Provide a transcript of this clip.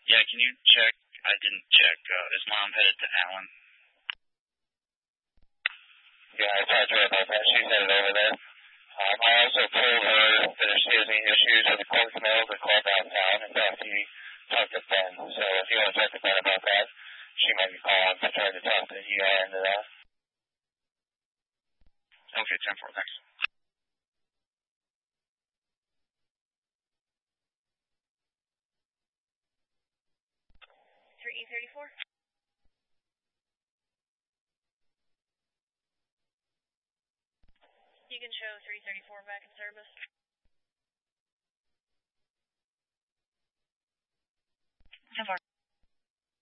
Yeah, can you check? I didn't check. Is Mom headed to Allen? Yeah, I talked to her about that. She's headed over there. I also told her that if she has any issues with the Cork Mills or call downtown and he talked to Ben. So if you want to talk to Ben about that, she might be calling to try to talk to the ER into that. Okay, 10-4, thanks. 3E34. You can show 334 back in service.